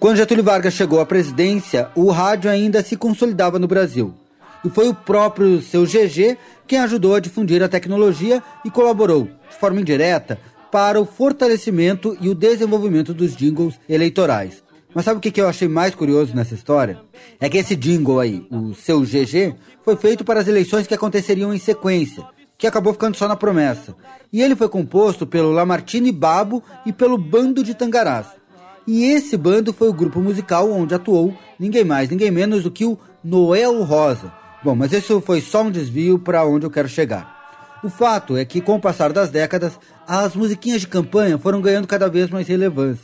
Quando Getúlio Vargas chegou à presidência, o rádio ainda se consolidava no Brasil. E foi o próprio seu GG quem ajudou a difundir a tecnologia e colaborou, de forma indireta, para o fortalecimento e o desenvolvimento dos jingles eleitorais. Mas sabe o que eu achei mais curioso nessa história? É que esse jingle aí, o seu GG, foi feito para as eleições que aconteceriam em sequência, que acabou ficando só na promessa. E ele foi composto pelo Lamartine Babo e pelo Bando de Tangarás. E esse bando foi o grupo musical onde atuou ninguém mais, ninguém menos do que o Noel Rosa. Bom, mas isso foi só um desvio para onde eu quero chegar. O fato é que, com o passar das décadas, as musiquinhas de campanha foram ganhando cada vez mais relevância.